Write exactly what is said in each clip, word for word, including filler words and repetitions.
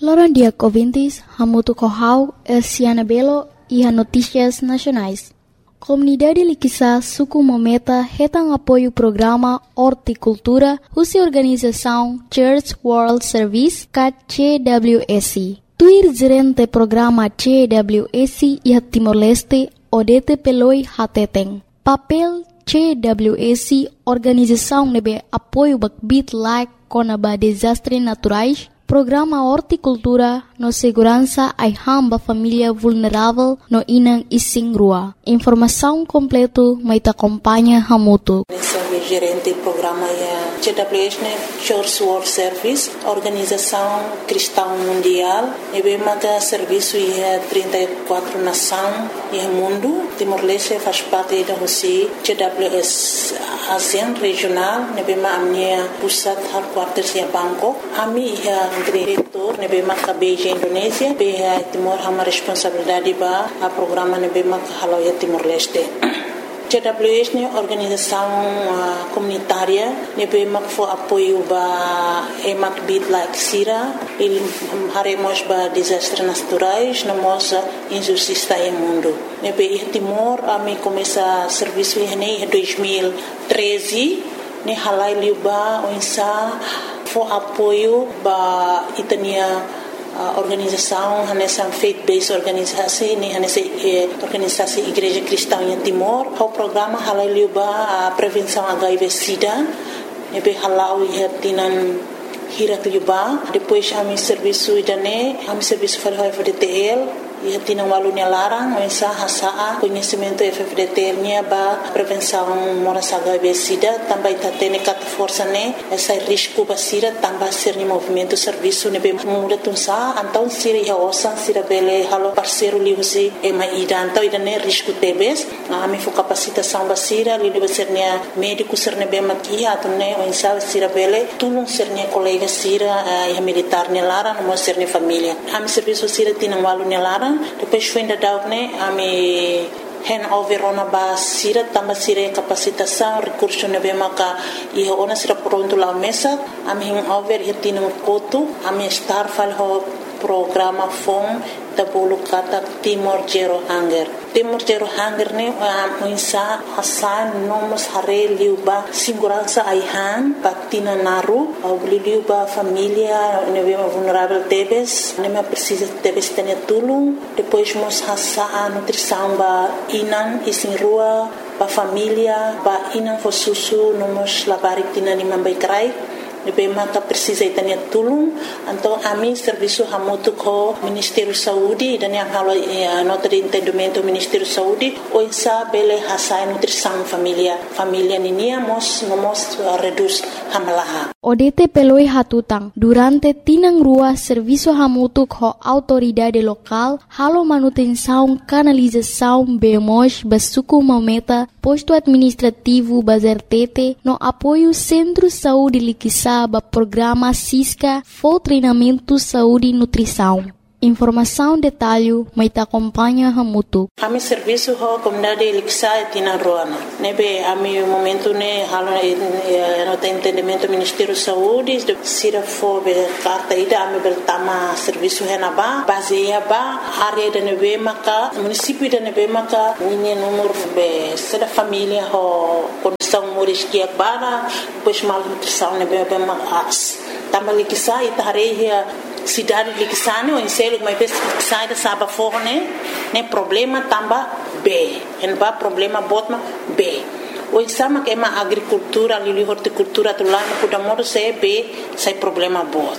Loron dia ouvintes, Hamutu Kohau, Siana Belo e a Notícias Nacionais. Comunidade Liquissa Suku Mometa retam apoio o programa Horticultura, Russa Organização Church World Service, C W S. Tuir gerente programa C W S e a Timor-Leste, Odete Peloi Hateteng. Papel C W S, organização nebe apoio bakbit like conaba desastres naturais, programa Horticultura no segurança ai hamba família vulnerável no inang ising rua. Informação completo mai ta acompanha Hamutu. Gerente do programa é C W S, Church World Service, Organização Cristã Mundial. E bem maga serviço é trinta e quatro nações e mundo. Timor-Leste faz parte da Rússia. C W S ASEAN regional. E bem maga minha pusat headquarters é Bangkok. Ami é diretor. E bem maga Beijing Indonésia. Bem Timor hama responsabilidade ba a programa e bem maga halau é Timor-Leste. C W S é organização uh, comunitária, nebe mak fo apoio ba emak bit like sira, il haremos ba desastres naturais, namos injustiça em mundo. Nebe i Timor ami começa serviço em dois mil e treze, ne halai liuba onsa fo apoio ba itania a organização nessa faith-based organisasi ni nessa organisasi Igreja Cristã em Timor. O programa halal liuba a prevenção H I V/Sida, nebe halau ia tinan hirat liuba. Depois a mi serviço idane, a mi serviço farhoi F D T L. Ia tinang walunya larang, mensa hasaa conhecimento F F D T L nya ba prevenção moras H I V/Sida, também tatene kat força ne essa risco basira também ser ni movimento serviço ne be muda tunsa então sira ia osan sira bele halo parceiro liusi e ma ida então ida ne risco tebes a mi fu capacitação basira li deve ser ne médico ser ne be makia atune mensa sira bele tulung ser ne colega sira ia militar ne larang mo ser ne família a mi serviço sira tinang walunya larang. Depois foi ainda dar né a me hand over ona ba sira tamba sira capacitação recurso ne be maka e ona sira pronto lá mesa a me hand over e tinha koto a me estar fal ho programa fom da bolo kata Timor Zero Hunger. Timor Zero Hunger ne a insa hasan nomos hare liuba segurança aihan patina naru au liuba família ne be vulnerável tebes ne me precisa tebes tene tulung depois mos hasa a nutrição ba inan isin rua ba família ba inan fo susu nomos labarik tina ni mambai krai nebe maka precisa itania tulung então a mim serviço hamutu ko Ministério Saúde dan yang halo nota de entendimento Ministério Saúde o insa bele hasai nutrição família família ninia mos mos reduz hamalaha Odete peloi hatutang durante tinang rua serviço hamutu ko autoridade local halo manutenção canalização bemos basuku mometa posto administrativo bazertete no apoio Centro Saúde Liquissa ba programa Cisca for treinamento saúde e nutrição. Informação detalhe mai ta acompanha Hamutu. Ami serviço ho comunidade Liquissa tina roana. Nebe ami momento ne halo no tem entendimento Ministério Saúde sira fo be carta ida ami bertama serviço henaba baseia ba área de nebe maka município de nebe maka ninha número be sera família ho condição moris que bara depois mal nutrição nebe be mas também Liquissa ita hareia cidade de Liquissa o enselo mas sai da saba forne né problema tamba B en ba problema botma B o exama que é uma agricultura ali horticultura do lá no Kudamoro se B sai problema bot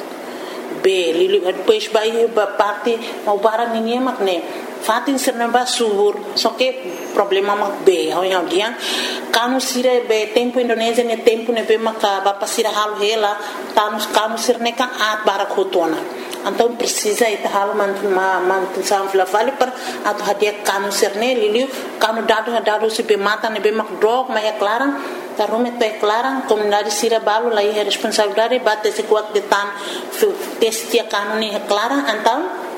B li depois vai ba parte o bara ninguém mak né fatin serna ba subur só que problema mak B o yang dia kanu sire be tempo Indonésia ne tempo ne be maka ba pasira hal hela kanu kanu sirne kan at bara khotona então precisa ita hal man man sam fla vale per atu hadia kanu sirne liliu kanu dado dado se be mata ne be mak drog ma é clara ta rume te clara comunidade sira balo lá é responsabilidade bate se kuat de tan testia kanu ni é clara então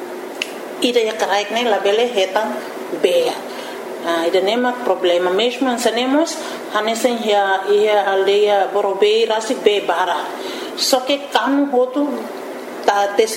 ida ya karaik ne labele hetan be Ah, ida nema problema mesmo ansanemos hanesen ya ia aldeia Borobei rasik be bara só que kanu hotu ta tesi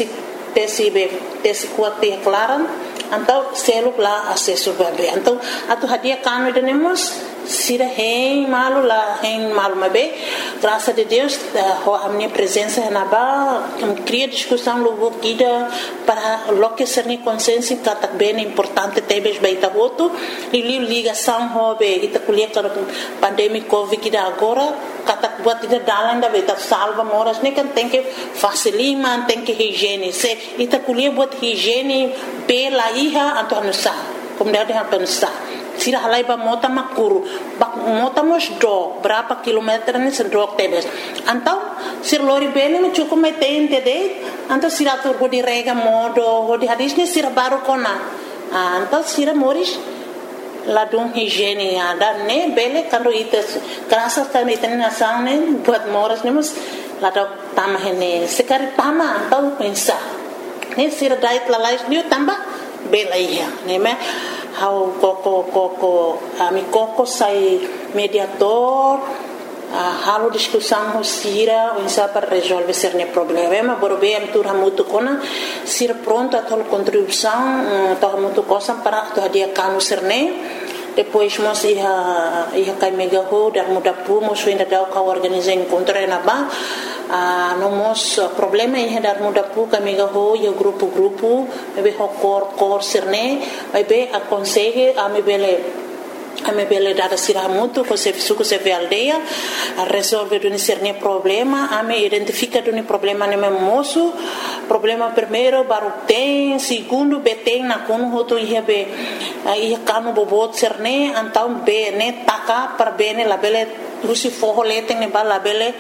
tesi be tesi kuat te klaran então selo lá acesso bebê então atu hadia kanu tenemos sira hein malu lá hein malu mabe graças a Deus a minha presença na ba cria discussão logo guida para lo que ser ni consciência que tá bem importante tebes baita voto e ligação hobe ita kuliah para pandemia covid que agora kata buat ida dalan da beta salva moras ne kan tem que facilima tem que higiene se ita kuliah buat higiene pela iha atau nusa como deve haver nusa sira halai ba mota makuru bak mota mos do berapa kilometer ni sedok tebes antau sir lori bene me cukup metein tede antau sira tur di rega modo di hadis ni sira baru kona antau sira moris ladung higiene ada ne bele kando ite kerasa kan ite nasang ne buat moras ne mus ladok tamah ne sekali tama antau pensa ne sira dait lalais ni tambah bela iya ne me how koko koko ami koko sai mediator uh, halo discussão sira unsa para resolver cerne problema borbe am tur hamutu kona sira pronto a tol contribuição to hamutu cosa para to dia kanu cerne depois mos ia ia kai mega ho dar muda pu mos ainda dau ka organizar encontro na ba a no mos problema ia dar muda pu ka mega ho yo grupo grupo be ho cor cor cerne vai be aconselhe a me bele a me bele dada sira muito com se suco se ve aldeia a resolver do cerne problema a me identifica do problema ne me moço problema primeiro baru tem segundo be tem na kono hoto ia be ia kanu bobot cerne antau be ne taka para bene la bele Rusi forro lete ne bala bele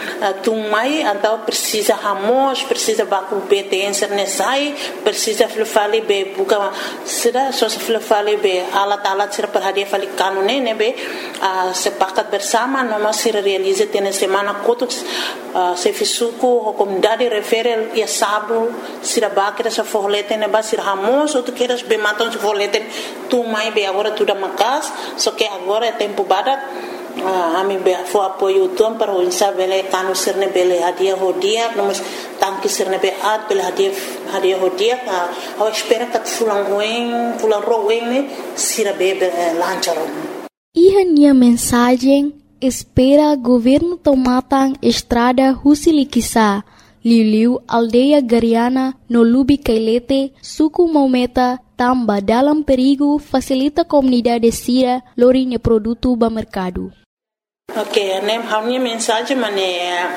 tumai antau precisa hamos precisa baku betens ne sai precisa flufali be buka sida so flufali be alat alat sir perhadia fali kanune ne be sepakat bersama noma sir realize tene semana kotuk se fisuku comunidade referel ia sabu sira bakira sa forro lete ne ba sir hamos ou tu queres be maton se forro lete tumai be agora tudo makas só que agora é tempo badak a mim be fo apoio tom para o insa bele kanu sirne bele hadia hodia nomos tanki sirne be at bele hadia hadia hodia a espera que fulan ruim fulan ruim ne sira be lancharo Iha nia mensagem espera governo tomatan estrada Husilikisa Liu aldeia Gariana no Lubi Kailete suku Maumeta tamba dalam perigo facilita comunidade sira lorinya produto ba mercado. Ok, nem a minha mensagem mane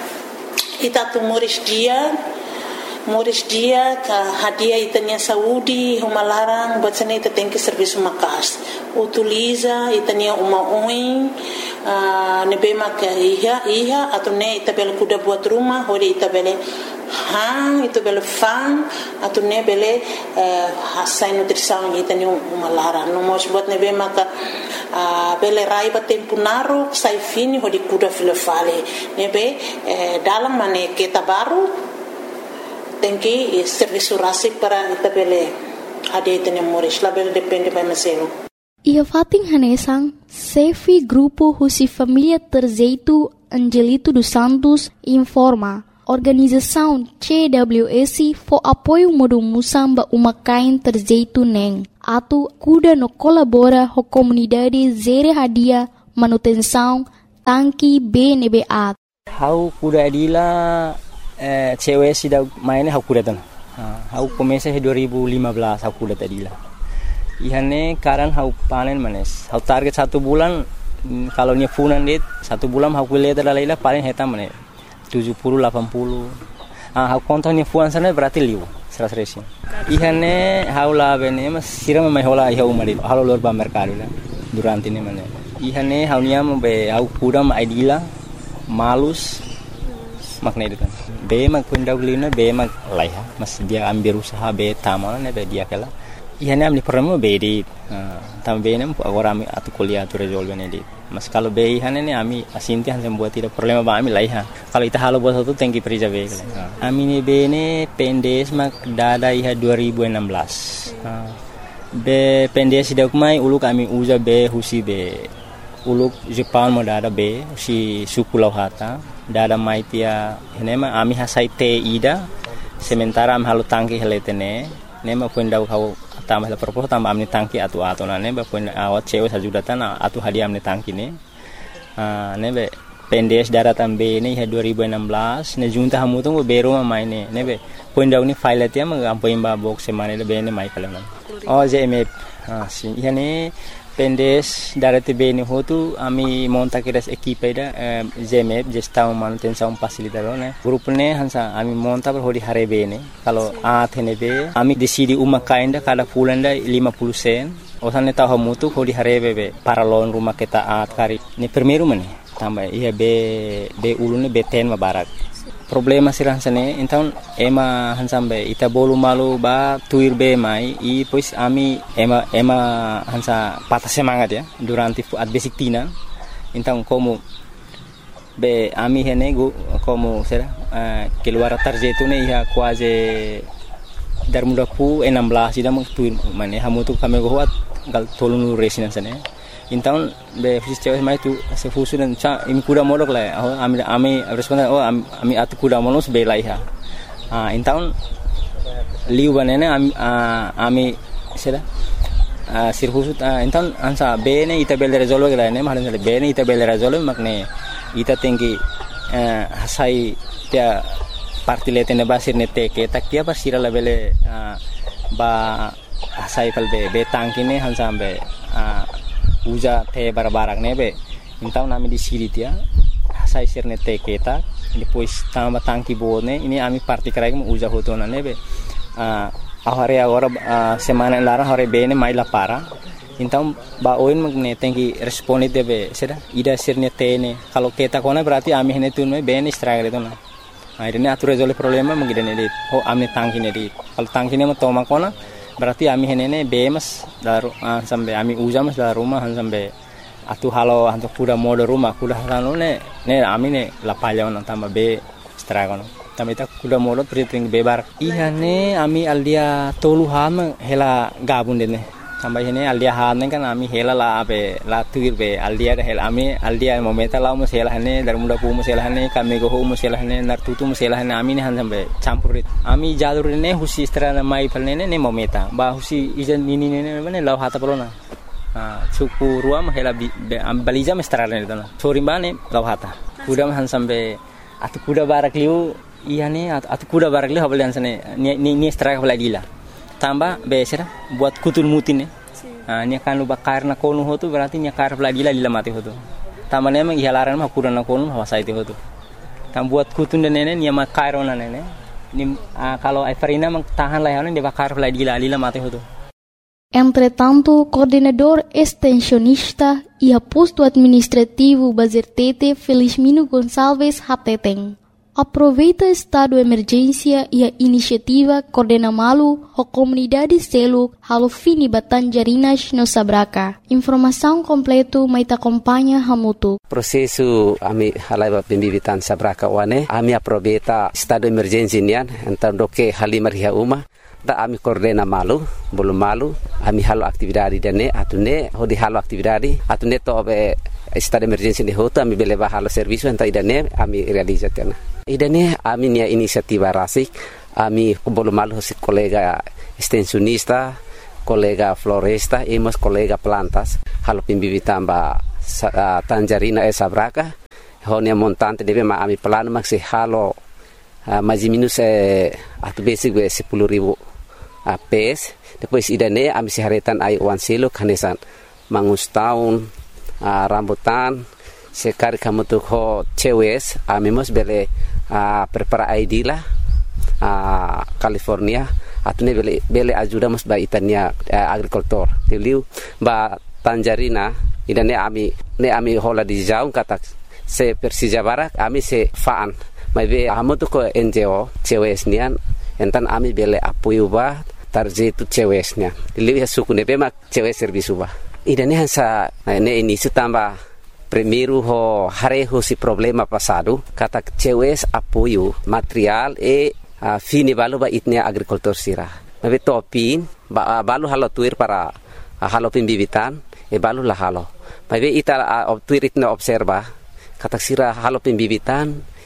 ita tu moris dia moris dia ka hadia itanya saúde uma larang buat sana ita tem que serviço makas utiliza itanya uma oin nebe mak iha iha atau ne ita bel kuda buat rumah hori ita bele hang itu bele fang atau ne bele hasai nutrição itanya uma larang no mos buat nebe mak bele rai ba tempo naro sai fini hodi kuda filofale nebe dalam mane kita baru tem que serviço rasik para itabele ade tene moris label depende by meselo. Ia fating hanesang Sefi grupo Husi Família Terzeito Angelito dos Santos informa organização C W S for apoio modo musamba uma kain terzeito neng atu kuda no colabora ho comunidade zere hadia manutenção tanki B N B A. Hau kuda adila Eh, cewek sudah mainnya aku datang. Aku komesa dua ribu lima belas aku datang adila. Ihane karan aku panen manes. Aku target satu bulan kalau nya funan dit satu bulan aku lihat ada lila paling hetam manes tujuh puluh delapan puluh. Ah aku kontonnya fuan sana berarti liu seratus resin. Ihane aku lah bene mas siram mai hola iha umari. Halo lor ba mercado la durante ini manes. Ihane aku nya be aku kuda ma adila malus makna itu kan be mak pendahulunya be mak laiha mas dia ambil usaha be tamal ne be dia kala ihane amni pertama be di tambe ne agora ami atu kuliah tu resolve ne di mas kalau be ihane ne ami asinti han sembuat tidak problema ba ami laiha kalau ita halo bos tu tengki perija be kala ami ne be ne pendes mak dada iha dua ribu enam belas be pendes dak mai ulu kami uza be husi be uluk Jepang mo dada be si suku lauhata dada maitia henema ami hasai te ida sementara am halu tangki heletene ne ma pun dau kau tambah la propos tambah amni tangki atu atu na ne ba pun awat cewe sajudatan atu hadiah amni tangki ne ah ne be pendes daratan be ne dua ribu enam belas ne junta hamu tu bero ma mai ne ne be pun dau ni file tia ma ampoin ba box semane le be ne mai kala oh J M F ah si yani pendes darate be ne hotu ami monta kiras equipe da J M F gestão manutenção facilitador ne grupo ne hansa ami monta per hodi hare be ne kalau a thene be ami decidi uma kainda kada pulanda lima puluh sen osan ne tahu mutu hodi hare be para lon rumah kita at kari ne primeiro mane tambah iya be be ulune be ten ma barak problema sirah sane então ema hansambe ita bolu malu ba tuir be mai i pois ami ema ema hansa patah semangat ya durante at basic tina então como be ami hene go como será uh, keluar tarjeto ne ya quase dar muda pu enam belas ida meng tuir mane hamu tu kami go hat gal tolunu resina sane então be fisiceu mai tu se fusu dan cha imi kuda modok la oh ami ami responda oh ami atu kuda monos be lai ha ah então liu banene ami ami sera sir fusu então ansa be ne ita bel resolve la ne malan be ne ita bel resolve makne ita tinggi hasai tia partilete ne basir ne te ke tak tia basira la bele ba hasai kal be be tangkine hansa be uja te barbarak nebe então nami di siri tia sai sirne te keta depois tamba tangki bone ini ami parti karai mu uja hotona nebe a ahare agora semana lara hore bene mai la para então ba oin magne tenki responde debe sera ida sirne tene kalau keta kona berarti ami hene tun me bene stragre tona akhirnya atur resolve problema mengidene dit oh amne tangki ne dit kalau tangki ne mo toma kona berarti ami henene bemas daru uh, sampai ami uja mas dalam rumah sampai atu halo hantu kuda mode rumah kuda halo ne ne ami ne lapalya on tambah be stragon tambah ita kuda mode priting bebar iya ne ami aldia tolu ham hela gabun dene tambah hene aldia han kan ami hela la be la tuir be aldia de hela ami aldia momenta la mo hela hene dar muda pu mo hela hene kami go mo hela hene nar tutu mo hela hene ami ne han sampai campurit ami jalur ne husi strana mai palne ne momenta ba husi ijan nini ne ne law hata pelona ah suku ruam hela balija mestrana ne dona sorimane law hata kuda han sampai atu kuda barak liu iya ne atu kuda barak liu habal sane ni ni straka lagi lah tambah besera buat kutul mutin ne ah ni kan lu bakar na konu hotu berarti nya kar lagi lah lila mati hotu tambah ne mang ihalaran mah kuda na konu hawasa itu hotu tam buat kutun dan nene ni ma kairona nene ni kalau Everina mang tahan lah ne de bakar lagi lah lila mati hotu. Entretanto, coordenador extensionista e aposto administrativo Bazertete Felizmino Gonçalves Hateteng aproveita estado de emergência e a iniciativa Coordena Malu a comunidade selo halo fini Batanjarinas no Sabraca. Informação completo mai te acompanha Hamutu. Prosesu ami halai pembibitan Sabraca wane ami aproveita estado de emergência nian entar doke halimar hia uma da ami Coordena Malu bolu malu ami halo aktividade dane atune hodi halo aktividade atune to be estado de emergência de hoto ami beleva halo serviço enta idane ami realizatena idane ami nia inisiativa rasik ami bolu malu si kolega extensionista kolega floresta e mas kolega plantas halo pimbibitan ba uh, Tanjarina e Sabraca honia montante deve ma ami plano maxi halo uh, mais minus eh, atu basic be sepuluh ribu uh, pes depois idane ami siharetan ai wan silo kanesan mangus taun uh, rambutan sekali kamu tuh ho cewes ami mos bele uh, prepara I D lah uh, California atune bele bele ajuda mos ba itania uh, agricultor tiliu ba Tanjarina idane ami ne ami hola di jaung kata se Persija Barak ami se faan mai be amu tu ko N G O cewes nian entan ami bele apoio ba tarjetu cewes nian tiliu ya suku ne be mak cewes servisu ba idane hansa ne ini sutamba primeiro ho hareho si problema passado kata cewes apoio material e uh, fini balu ba itnia agricultor sira mai topin ba balu halo tuir para uh, halo pimbibitan e balu la halo mai be ita uh, tuir itna observa kata sira halo pimbibitan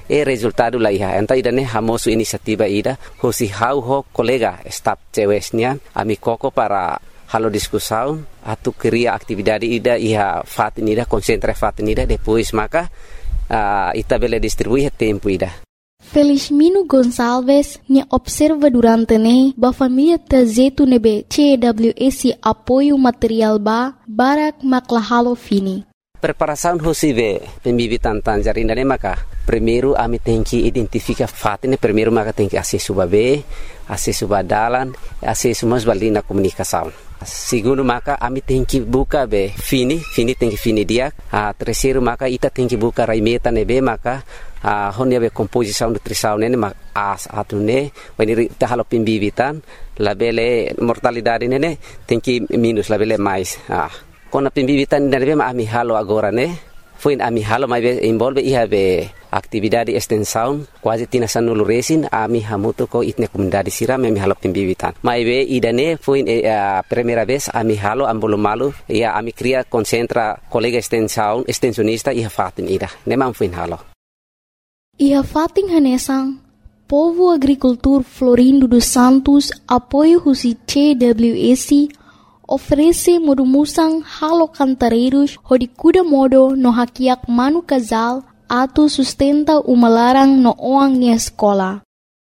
e resultado la iha enta ida ne hamosu inisiativa ida hosi hau ho kolega staf cewesnya ami koko para halo discussão atu cria atividade ida iha fatin ida concentra fatin ida depois maka uh, ita bele distribuir tempo ida. Felizmino Gonçalves ne observa durante ne ba família tazetu nebe C W S apoio material ba barak maklahalo fini. Preparação hosive pembibitan tanjarinda ne maka primeiro ami tem que identificar fatin primeiro maka tem que acesso babe acesso badalan acesso mas balina comunicação. Segundo maka ami tem que buka be fini fini tem que fini dia a terceiro maka ita tem que buka raimeta nebe maka a honia be composição nutrição nene mak as atune when ita halo pembibitan labele mortalidade nene tem que minus labele mais ah kona pembibitan nene be ami halo agora ne foi ami halo mai be involve iha be atividade extensão quase tina sanulu resin ami hamuto ko itne comunidade siram ami halo pembibitan mai be idane foi a primeira vez ami halo ambolo malu ia ami cria concentra colega extensão extensionista iha fatin ida nemam foi halo iha fatin hanesang Povo Agricultor Florindo dos Santos apoio husi C W S oferece modo musang halo cantareiros hodi kuda modo no hakiak manu casal atau sustenta uma larang no oang ni escola.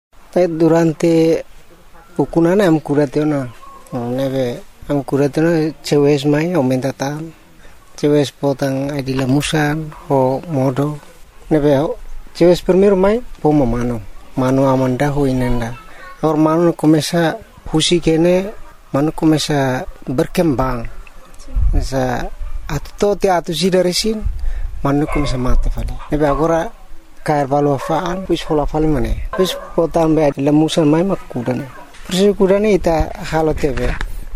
Durante pukunana am kuratena neve am kuratena cewes mai aumenta tan cewes potang adila musan ho modo neve cewes primeiro mai pomo mano mano amanda ho inenda or mano começa husi kene mano começa berkembang sa atto te atu sidaresin manu começa mate fali nebe agora cair valo faan pis hola fali mane pis potan be lemusan mai makudane persi kudane ita halo tebe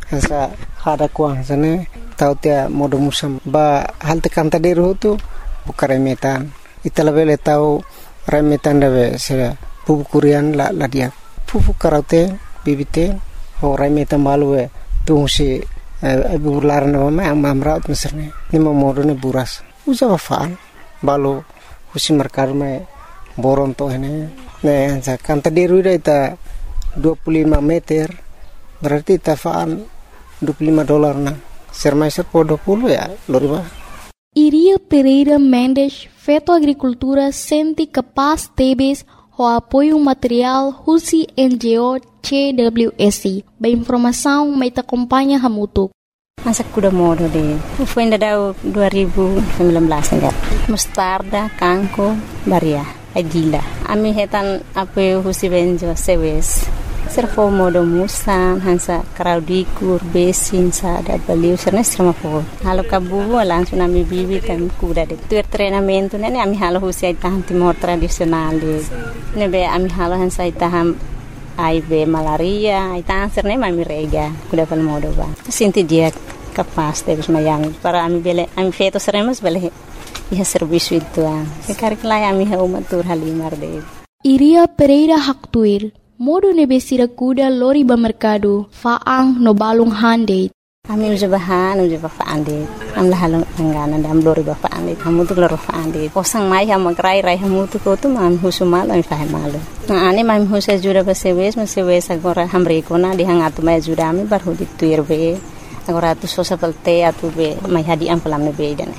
sa hada kuang sane tau te modo musam ba halte kanta deru tu bukare metan ita lebele tau remetan debe se pupu kurian la la dia pupu karate bibite ho remetan balu tu si ibu larna mama amamraut meserne ni modo ne buras usa faan balu husi merkar me boron to ini ne sa kanta deru ita dua puluh lima meter berarti ita faan dua puluh lima dolar na sermaiser po dua puluh ya loriba. Iria Pereira Mendes feto agricultura senti capaz tebes ho apoio material husi N G O C W S ba informação mai ta acompanha hamutuk. Masa kuda modo de foi ainda deu dua ribu sembilan belas enggak mustarda kangko baria adila ami hetan ape husi benjo sewes servo modo musan hansa kraudikur besin sa da baliu serna serma fo halo kabu langsung ami bibi kan kuda de tuer treinamento nene ami halo husi taham timor tradisional de nebe ami halo hansa taham ai be malaria ai tanser ne mami rega kuda pal modo ba sinti dia capaz de mayang para ami bele ami feto seremos bele iha serviço itu ah sekar kelai ami ha umatur halimar de Iria Pereira Haktuir modo nebesira kuda lori ba mercado faang no balung hande ami uja bahan uja ba faande am la halong angana dam lori ba faande kamu tu lor faande posang mai ha magrai rai hamu tu ko tu mam husumal ami fahe malu na ani mam husa jura ba sewes ma sewes agora hamre kona di hangatu mai jura ami bar hudi tuir be agora tu sosa pelte atu be mai hadi am pelam be dane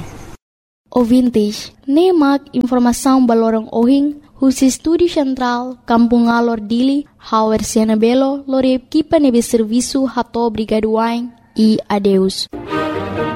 Ouvintes, nemak informação balorong ohing husi Estúdio Central Kampung Alor Dili Hauer Siana Belo lore equipa nebe serviço hato brigaduain e adeus.